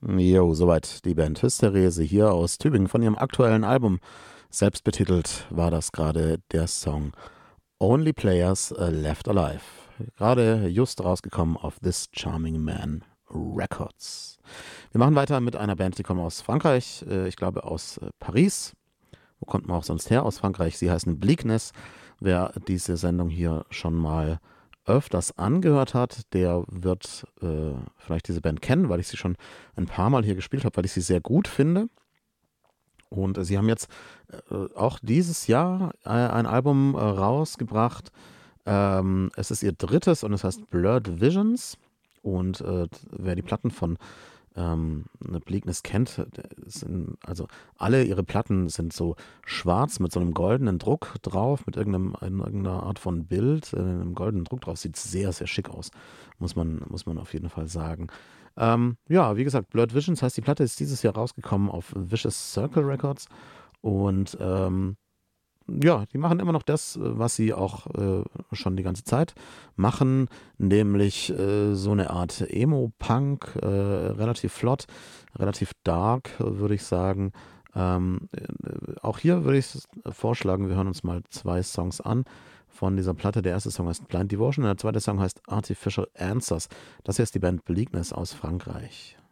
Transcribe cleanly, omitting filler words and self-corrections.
Jo, soweit die Band Hysterese hier aus Tübingen von ihrem aktuellen Album. Selbstbetitelt war das gerade der Song Only Players Left Alive. Gerade just rausgekommen auf This Charming Man Records. Wir machen weiter mit einer Band, die kommt aus Frankreich, ich glaube aus Paris. Wo kommt man auch sonst her aus Frankreich? Sie heißen Bleakness. Wer diese Sendung hier schon mal öfters angehört hat, der wird vielleicht diese Band kennen, weil ich sie schon ein paar Mal hier gespielt habe, weil ich sie sehr gut finde. Und sie haben jetzt auch dieses Jahr ein Album rausgebracht. Es ist ihr drittes und es heißt Blurred Visions. Und wer die Platten von Bleakness kennt, also alle ihre Platten sind so schwarz mit so einem goldenen Druck drauf, mit irgendeiner Art von Bild, einem goldenen Druck drauf. Sieht sehr, sehr schick aus, muss man auf jeden Fall sagen. Ja, wie gesagt, Blurred Visions heißt die Platte, ist dieses Jahr rausgekommen auf Vicious Circle Records. Und ja, die machen immer noch das, was sie auch schon die ganze Zeit machen, nämlich so eine Art Emo-Punk, relativ flott, relativ dark, würde ich sagen. Auch hier würde ich vorschlagen, wir hören uns mal 2 Songs an von dieser Platte. Der erste Song heißt Blind Devotion und der zweite Song heißt Artificial Answers. Das hier ist die Band Bleakness aus Frankreich.